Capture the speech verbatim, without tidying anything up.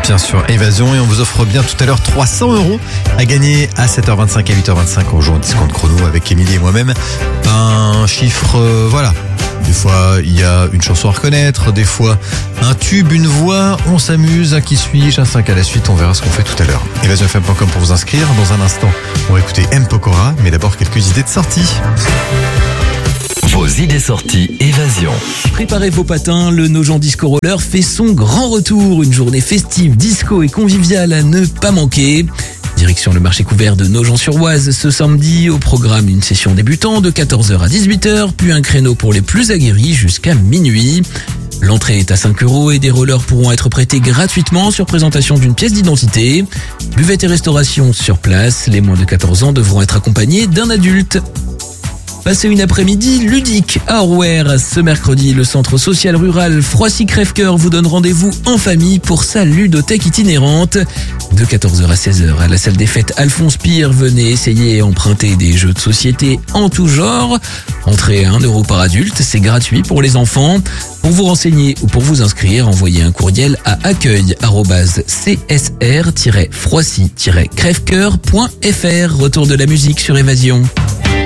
bien sur Évasion et on vous offre bien tout à l'heure trois cents euros à gagner à sept heures vingt-cinq et huit heures vingt-cinq en jouant au discount chrono avec Émilie et moi-même. Un chiffre, euh, voilà. Des fois, il y a une chanson à reconnaître, des fois un tube, une voix, on s'amuse, un qui suis-je, un cinq à la suite, on verra ce qu'on fait tout à l'heure. évasion f m point com pour vous inscrire. Dans un instant, on va écouter M. Pokora, mais d'abord quelques idées de sortie. Vos idées sorties Évasion. Préparez vos patins, le Nogent Disco Roller fait son grand retour. Une journée festive, disco et conviviale à ne pas manquer. Direction le marché couvert de Nogent-sur-Oise ce samedi. Au programme, une session débutant de quatorze heures à dix-huit heures, puis un créneau pour les plus aguerris jusqu'à minuit. L'entrée est à cinq euros et des rollers pourront être prêtés gratuitement sur présentation d'une pièce d'identité. Buvette et restauration sur place. Les moins de quatorze ans devront être accompagnés d'un adulte. Passez une après-midi ludique à Orware. Ce mercredi, le centre social rural Froissy-Crèvecoeur vous donne rendez-vous en famille pour sa ludothèque itinérante. De quatorze heures à seize heures à la salle des fêtes Alphonse Pire, venez essayer et emprunter des jeux de société en tout genre. Entrée à un euro par adulte, c'est gratuit pour les enfants. Pour vous renseigner ou pour vous inscrire, envoyez un courriel à accueil arobase c s r tiret froissy tiret crèvecoeur point f r. Retour de la musique sur Évasion.